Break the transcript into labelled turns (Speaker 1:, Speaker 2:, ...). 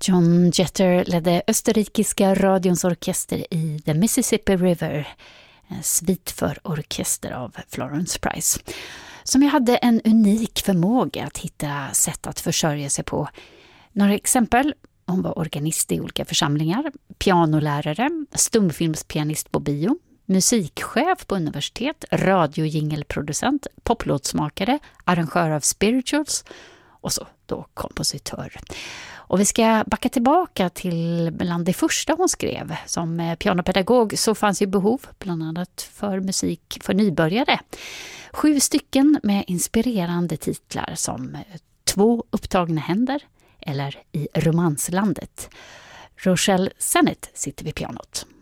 Speaker 1: John Jeter ledde österrikiska radions orkester i The Mississippi River, en svit för orkester av Florence Price, som ju hade en unik förmåga att hitta sätt att försörja sig på. Några exempel: hon var organist i olika församlingar, pianolärare, stumfilmspianist på bio, musikchef på universitet, radiojingelproducent, poplåtsmakare, arrangör av spirituals och så då kompositör. Och vi ska backa tillbaka till bland det första hon skrev. Som pianopedagog så fanns ju behov bland annat för musik för nybörjare. 7 stycken med inspirerande titlar som 2 upptagna händer eller I romanslandet. Rochelle Sennett sitter vid pianot.